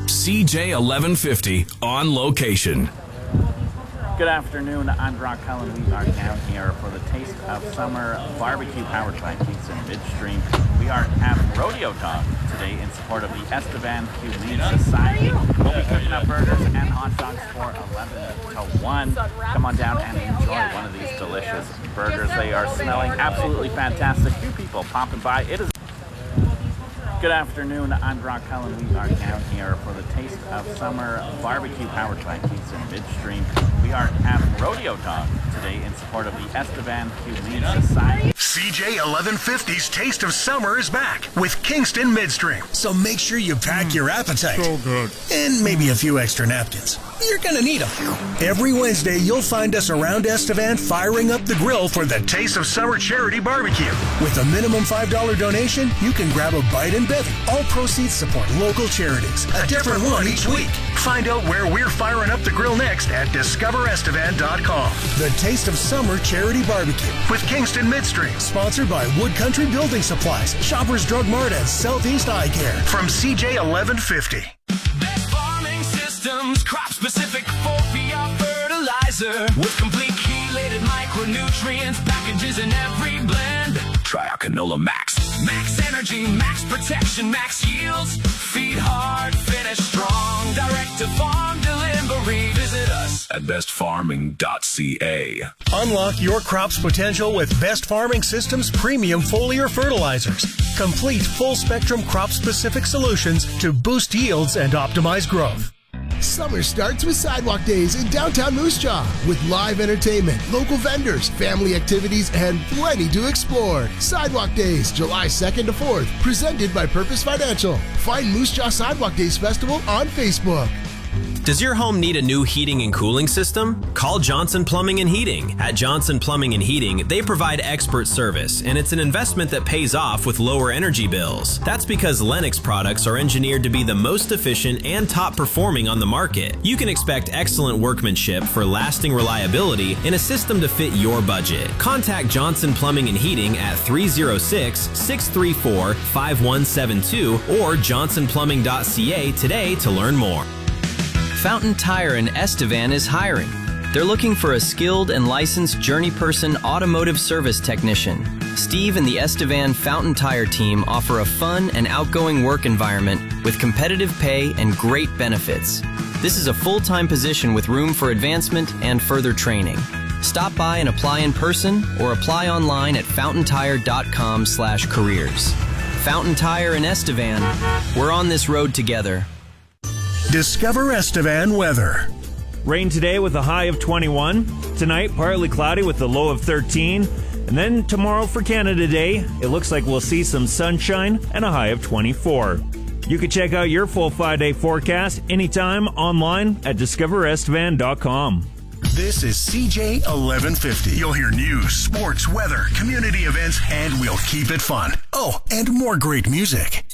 CJ 1150 on location. Good afternoon, I'm Brock Cullen. We are down here for the Taste of Summer barbecue powered by Kingston Midstream. We are at Rodeo Dog today in support of the Estevan Humane Society. We'll be cooking up burgers and hot dogs for 11 to 1. Come on down and enjoy one of these delicious burgers. They are smelling absolutely fantastic. Few people popping by. It is. Good afternoon, I'm Brock Cullen. We are down here for the Taste of Summer barbecue powered by Kingston Midstream. We are at Rodeo Dog today in support of the Estevan Humane Society. CJ 1150's Taste of Summer is back with Kingston Midstream. So make sure you pack your appetite. So good. And maybe a few extra napkins. You're gonna need them. Every Wednesday, you'll find us around Estevan firing up the grill for the Taste of Summer charity barbecue. With a minimum $5 donation, you can grab a bite and bevy. All proceeds support local charities. A different one each week. Find out where we're firing up the grill next at discoverestevan.com. The Taste of Summer charity barbecue with Kingston Midstream. Sponsored by Wood Country Building Supplies, Shoppers Drug Mart, and Southeast Eye Care. From CJ 1150. Crop-specific 4-PR fertilizer with complete chelated micronutrients, packages in every blend. Try our Canola Max. Max energy, max protection, max yields. Feed hard, finish strong. Direct to farm delivery. Visit us at bestfarming.ca. Unlock your crop's potential with Best Farming Systems premium foliar fertilizers. Complete full-spectrum crop-specific solutions to boost yields and optimize growth. Summer starts with Sidewalk Days in downtown Moose Jaw with live entertainment, local vendors, family activities, and plenty to explore. Sidewalk Days, July 2nd to 4th, presented by Purpose Financial. Find Moose Jaw Sidewalk Days Festival on Facebook. Does your home need a new heating and cooling system? Call Johnson Plumbing and Heating. At Johnson Plumbing and Heating, they provide expert service, and it's an investment that pays off with lower energy bills. That's because Lennox products are engineered to be the most efficient and top performing on the market. You can expect excellent workmanship for lasting reliability in a system to fit your budget. Contact Johnson Plumbing and Heating at 306-634-5172 or johnsonplumbing.ca today to learn more. Fountain Tire in Estevan is hiring. They're looking for a skilled and licensed journeyperson automotive service technician. Steve and the Estevan Fountain Tire team offer a fun and outgoing work environment with competitive pay and great benefits. This is a full-time position with room for advancement and further training. Stop by and apply in person or apply online at fountaintire.com/careers. Fountain Tire in Estevan. We're on this road together. Discover Estevan weather. Rain today with a high of 21. Tonight, partly cloudy with a low of 13. And then tomorrow for Canada Day, it looks like we'll see some sunshine and a high of 24. You can check out your full 5-day forecast anytime online at discoverestevan.com. This is CJ 1150. You'll hear news, sports, weather, community events, and we'll keep it fun. Oh, and more great music.